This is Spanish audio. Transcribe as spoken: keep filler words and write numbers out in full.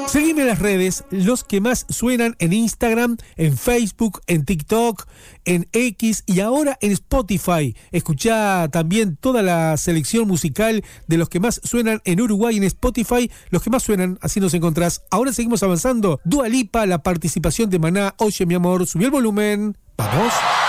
Seguime en las redes, los que más suenan en Instagram, en Facebook, en TikTok, en X y ahora en Spotify. Escuchá también toda la selección musical de los que más suenan en Uruguay en Spotify. Los que más suenan, así nos encontrás. Ahora seguimos avanzando. Dua Lipa, la participación de Maná. Oye, mi amor, subí el volumen. ¡Vamos!